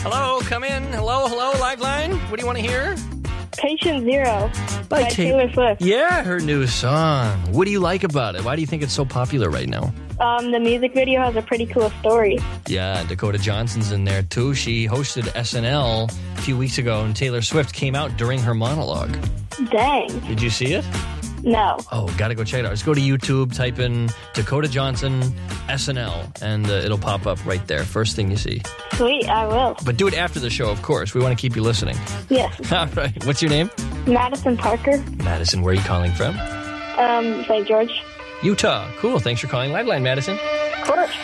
Hello, come in. Hello, Liveline. What do you want to hear? Patient Zero by Taylor Swift. Yeah, her new song. What do you like about it? Why do you think it's so popular right now? The music video has a pretty cool story. Yeah, Dakota Johnson's in there too. She hosted SNL a few weeks ago, and Taylor Swift came out during her monologue. Dang. Did you see it? No. Oh, gotta go check it out. Just go to YouTube, type in Dakota Johnson SNL, and it'll pop up right there. First thing you see. Sweet, I will. But do it after the show, of course. We want to keep you listening. Yes. All right. What's your name? Madison Parker. Madison, where are you calling from? St. George. Utah. Cool. Thanks for calling Liveline, Madison. Of course.